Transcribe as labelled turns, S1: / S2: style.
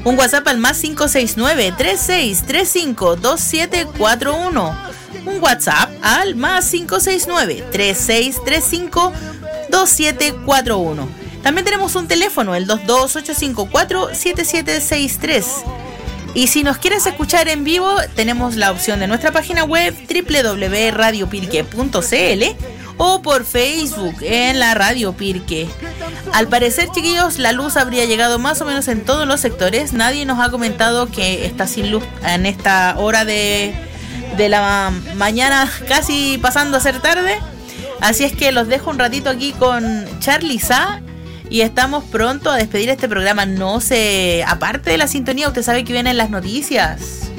S1: Un WhatsApp al más 569-3635-2741. Un WhatsApp al más 569-3635-2741. También tenemos un teléfono, el 22854-7763. Y si nos quieres escuchar en vivo, tenemos la opción de nuestra página web www.radiopirque.cl o por Facebook en la Radio Pirque. Al parecer, chiquillos, la luz habría llegado más o menos en todos los sectores. Nadie nos ha comentado que está sin luz en esta hora de la mañana, casi pasando a ser tarde. Así es que los dejo un ratito aquí con Charly Sa y estamos pronto a despedir este programa. No se aparte de la sintonía, usted sabe que vienen las noticias.